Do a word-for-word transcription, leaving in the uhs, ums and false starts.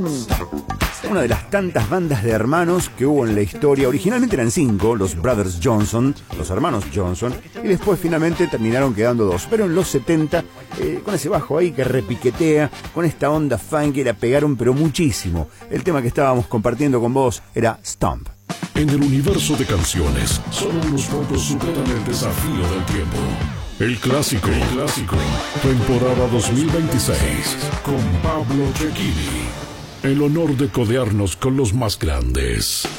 Una de las tantas bandas de hermanos que hubo en la historia. Originalmente eran cinco, los Brothers Johnson, los hermanos Johnson, y después finalmente terminaron quedando dos. Pero en los setenta, eh, con ese bajo ahí que repiquetea, con esta onda funky, la pegaron pero muchísimo. El tema que estábamos compartiendo con vos era Stomp. En el universo de canciones, solo unos pocos superan el desafío del tiempo. El clásico, el clásico, temporada dos mil veintiséis, con Pablo Trecchini. El honor de codearnos con los más grandes.